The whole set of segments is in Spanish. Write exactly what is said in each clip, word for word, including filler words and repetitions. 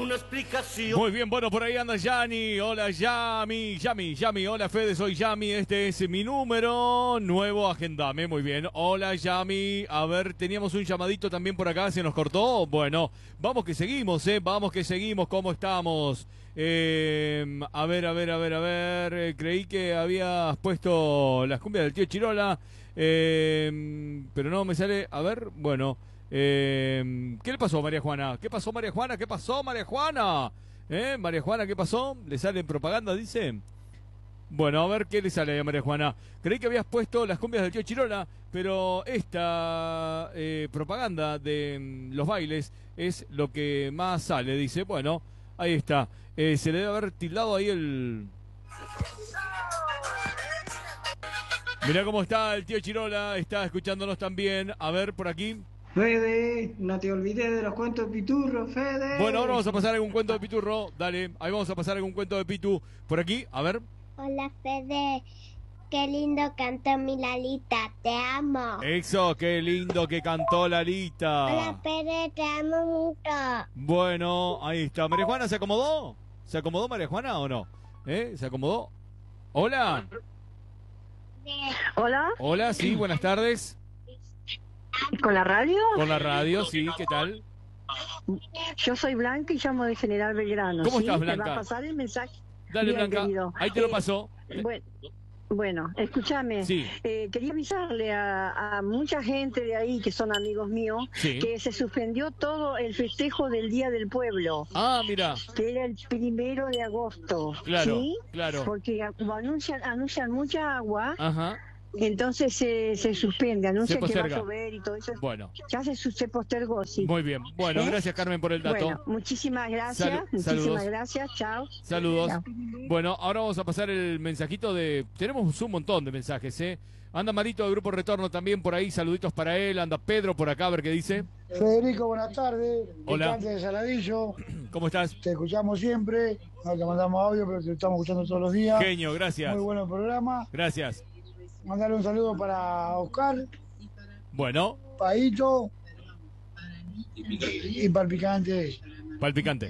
una explicación. Muy bien, bueno, por ahí anda Yanni. Hola, Yami, Yami, Yami. Hola, Fede, soy Yami. Este es mi número nuevo. Agendame, muy bien. Hola, Yami. A ver, teníamos un llamadito también por acá. ¿Se nos cortó? Bueno, vamos que seguimos, ¿eh? Vamos que seguimos. ¿Cómo estamos? Eh, a ver, a ver, a ver, a ver. Eh, creí que habías puesto las cumbias del tío Chirola. Eh, pero no me sale. A ver, bueno. Eh, ¿Qué le pasó a María Juana? ¿Qué pasó, María Juana? ¿Qué pasó, María Juana? ¿Eh? María Juana, ¿qué pasó? ¿Le sale en propaganda, dice? Bueno, a ver qué le sale a María Juana. Creí que habías puesto las cumbias del tío Chirola, pero esta eh, propaganda de mm, los bailes es lo que más sale, dice. Bueno, ahí está. Eh, se le debe haber tildado ahí el... Mirá cómo está el tío Chirola, está escuchándonos también. A ver, por aquí... Fede, no te olvides de los cuentos de Piturro, Fede. Bueno, ahora vamos a pasar algún cuento de Piturro. Dale, ahí vamos a pasar algún cuento de Pitu. Por aquí, a ver. Hola, Fede. Qué lindo cantó mi Lalita. Te amo. Eso, qué lindo que cantó Lalita. Hola, Fede. Te amo mucho. Bueno, ahí está. ¿María Juana se acomodó? ¿Se acomodó María Juana o no? ¿Eh? ¿Se acomodó? Hola. Hola. Hola, sí, buenas tardes. ¿Con la radio? Con la radio, sí, ¿qué tal? Yo soy Blanca y llamo de General Belgrano. ¿Cómo ¿sí? estás, Blanca? ¿Me va a pasar el mensaje? Dale, Bien, Blanca, querido. ahí te lo Eh, pasó. Bueno, bueno, escúchame. Sí. Eh, quería avisarle a, a mucha gente de ahí, que son amigos míos, Sí. que se suspendió todo el festejo del Día del Pueblo. Ah, mira. Que era el primero de agosto. Claro, ¿sí? claro. Porque como anuncian, anuncian mucha agua... Ajá. Entonces se, se suspende, anuncia que va a posterga. llover y todo eso. Bueno. Ya se, se postergó, sí. Muy bien. Bueno, ¿Eh? gracias, Carmen, por el dato. Bueno, muchísimas gracias. Salu- muchísimas saludos. gracias. Chao. Saludos. Chao. Bueno, ahora vamos a pasar el mensajito de... Tenemos un montón de mensajes, ¿eh? Anda Marito del Grupo Retorno también por ahí, saluditos para él. Anda Pedro por acá, a ver qué dice. Federico, buenas tardes. Hola. Picante de Saladillo. ¿Cómo estás? Te escuchamos siempre. No te mandamos audio, pero te estamos escuchando todos los días. Genio, gracias. Muy bueno el programa. Gracias. Mandarle un saludo para Oscar, Bueno, Paito y para el Picante. palpicante.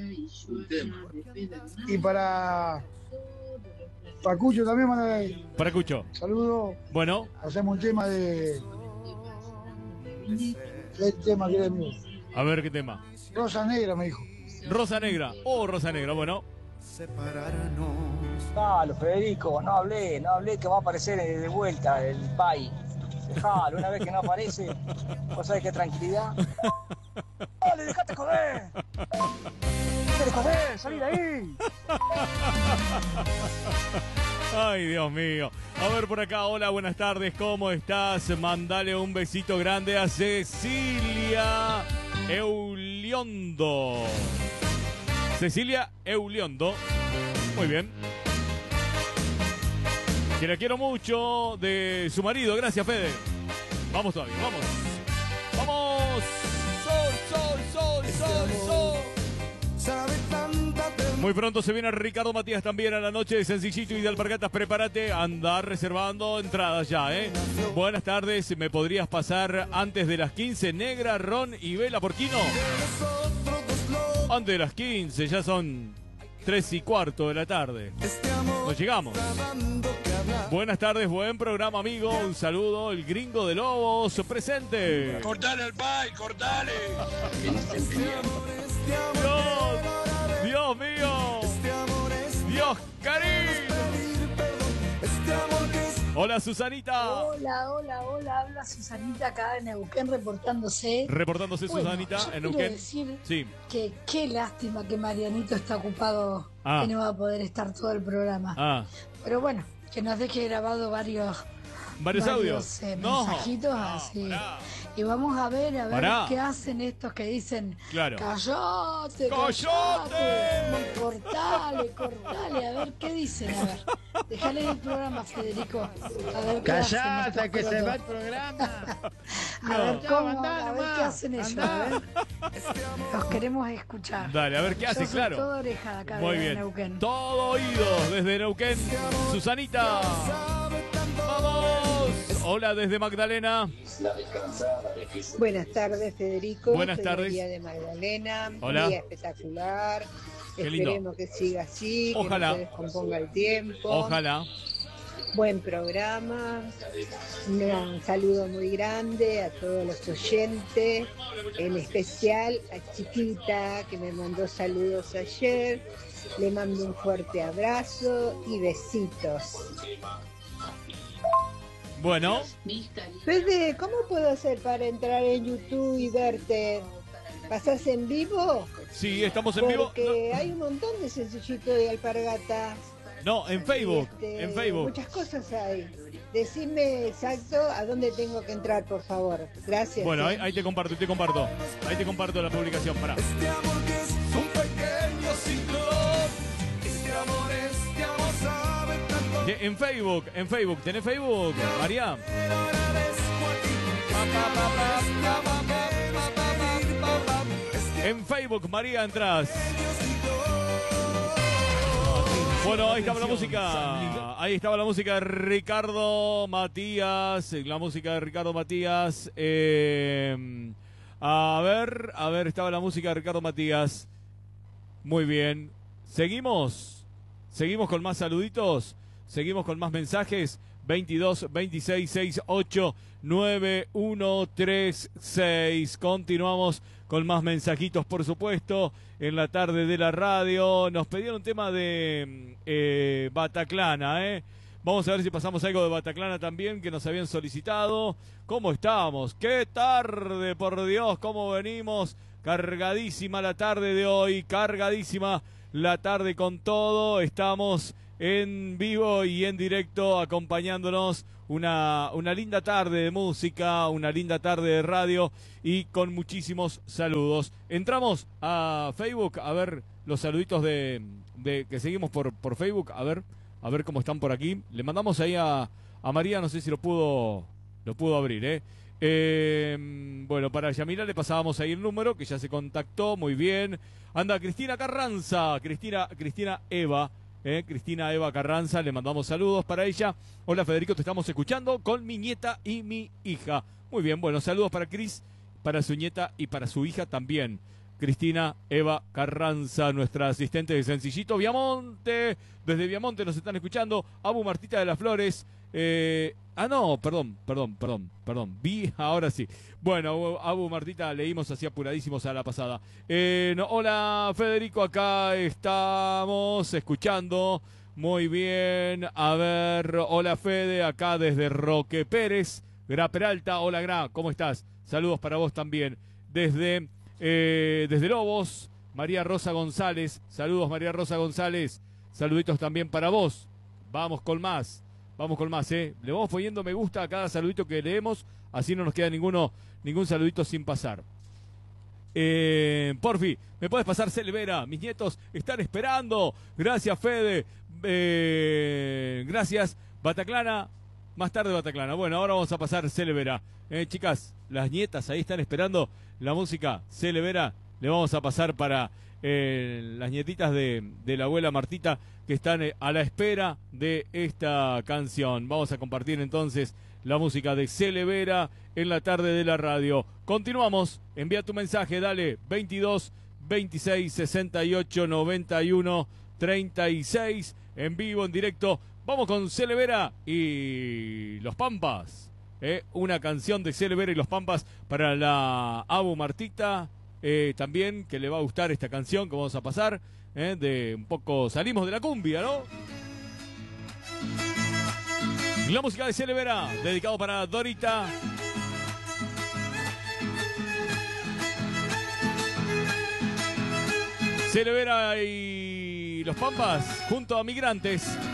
Y para Pacucho también mandarle Para Cucho. saludo. Bueno, Hacemos un tema de... ¿Qué tema que era mío? a ver qué tema. Rosa Negra, me dijo. Rosa Negra. Oh, Rosa Negra, bueno. Dale, Federico, no hablé, no hablé que va a aparecer de vuelta el Pai. Dejalo, una vez que no aparece, vos sabés qué tranquilidad. Dale, dejate joder. Dejate joder, salí de ahí. Ay, Dios mío. A ver por acá, hola, buenas tardes, ¿cómo estás? Mandale un besito grande a Cecilia Euliondo. Cecilia Euliondo. Muy bien. Que la quiero mucho, de su marido. Gracias, Fede. Vamos todavía, vamos. ¡Vamos! ¡Sol, sol, sol, sol, sol! Muy pronto se viene Ricardo Matías también a la noche de Sencillito y de Alpargatas. Prepárate, anda reservando entradas ya, ¿eh? Buenas tardes, ¿me podrías pasar antes de las quince Negra, Ron y Vela Porquino? Antes de las quince, ya son tres y cuarto de la tarde. Nos llegamos. Buenas tardes, buen programa, amigo. Un saludo, el gringo de Lobos presente. Cortale al Pai, cortale. Dios, Dios mío. Dios querido. Hola, Susanita. Hola, hola, hola, habla Susanita acá en Neuquén reportándose. Reportándose Bueno, Susanita yo en quiero Neuquén. decir Sí. que qué lástima que Marianito está ocupado, Ah. que no va a poder estar todo el programa. Ah, Pero bueno, que nos deje grabado varios, varios audios. eh, No, mensajitos no, así. pará. Y vamos a ver, a ver Pará. qué hacen estos que dicen, Claro. ¡Callate! ¡Cállate! Cortale, cortale, a ver qué dicen, a ver. Déjale el programa, Federico. A ver qué hacen Callate, estos que se crotos. va el programa. A ver, No. cómo, Andá a ver nomás, qué hacen ellos, andá. a ver. Los queremos escuchar. Dale, a ver qué hace, Yo soy claro. toda oreja de acá Muy de bien. Neuquén. Todo oído desde Neuquén. Susanita. ¡Vamos! Hola desde Magdalena. Buenas tardes, Federico. Buenas Soy tardes. María de Magdalena. Hola. Un día espectacular. Qué lindo. Esperemos que siga así, Ojalá. que no se descomponga el tiempo. Ojalá. Buen programa. Un gran saludo muy grande a todos los oyentes, en especial a Chiquita, que me mandó saludos ayer. Le mando un fuerte abrazo y besitos. Bueno. Fede, ¿cómo puedo hacer para entrar en YouTube y verte? ¿Pasás en vivo? Sí, estamos en vivo. Porque hay un montón de sencillitos de alpargatas. No, en Facebook. Este, En Facebook. Muchas cosas hay. Decime exacto a dónde tengo que entrar, por favor. Gracias. Bueno, ahí, ¿eh? ahí te comparto, te comparto. Ahí te comparto la publicación. Pará. Este amor que es un pequeño ciclo. Este amor, este amor sabe tanto. Que En Facebook, en Facebook. ¿Tenés Facebook, María? En Facebook, María, entras. Bueno, ahí estaba la música. Ahí estaba la música de Ricardo Matías. La música de Ricardo Matías. Eh, a ver, a ver, estaba la música de Ricardo Matías. Muy bien. Seguimos. Seguimos con más saluditos. Seguimos con más mensajes. veintidós, veintiséis, sesenta y ocho, noventa y uno treinta y seis. Continuamos con más mensajitos, por supuesto, en la tarde de la radio. Nos pedieron un tema de eh, Bataclana, ¿eh? Vamos a ver si pasamos algo de Bataclana también, que nos habían solicitado. ¿Cómo estamos? ¡Qué tarde, por Dios! ¿Cómo venimos? Cargadísima la tarde de hoy, cargadísima la tarde con todo. Estamos en vivo y en directo acompañándonos una, una linda tarde de música, una linda tarde de radio y con muchísimos saludos. Entramos a Facebook a ver los saluditos de, de que seguimos por, por Facebook, a ver, a ver cómo están por aquí. Le mandamos ahí a, a María, no sé si lo pudo, lo pudo abrir, ¿eh? Eh, bueno, para Yamila le pasábamos ahí el número, que ya se contactó, muy bien. Anda Cristina Carranza, Cristina, Cristina Eva. Eh, Cristina Eva Carranza, le mandamos saludos para ella. Hola Federico, te estamos escuchando con mi nieta y mi hija. Muy bien, bueno, saludos para Cris, para su nieta y para su hija también. Cristina Eva Carranza, nuestra asistente de Sencillito. Viamonte, desde Viamonte nos están escuchando. Abu Martita de las Flores. Eh, ah, no, perdón, perdón, perdón, perdón. Vi, ahora sí. Bueno, Abu Martita, leímos así apuradísimos a la pasada. Eh, no, hola Federico, acá estamos escuchando. Muy bien, a ver, hola Fede, acá desde Roque Pérez, Gra Peralta. Hola Gra, ¿cómo estás? Saludos para vos también. Desde, eh, desde Lobos, María Rosa González. Saludos María Rosa González. Saluditos también para vos. Vamos con más. Vamos con más, ¿eh? Le vamos poniendo me gusta a cada saludito que leemos, así no nos queda ninguno, ningún saludito sin pasar. Eh, porfi, ¿me puedes pasar Celevera? Mis nietos están esperando. Gracias, Fede. Eh, gracias, Bataclana. Más tarde, Bataclana. Bueno, ahora vamos a pasar Celevera. Eh, chicas, las nietas ahí están esperando la música Celevera. Le vamos a pasar para eh, las nietitas de, de la abuela Martita, que están eh, a la espera de esta canción. Vamos a compartir entonces la música de Celevera en la tarde de la radio. Continuamos, envía tu mensaje, dale, veintidós, veintiséis, sesenta y ocho, noventa y uno, treinta y seis, en vivo, en directo. Vamos con Celevera y Los Pampas. Eh, una canción de Celevera y Los Pampas para la Abu Martita, eh, también, que le va a gustar esta canción que vamos a pasar. Eh, de un poco salimos de la cumbia, ¿no? La música de Celevera, dedicado para Dorita. Celevera y Los Pampas junto a Migrantes.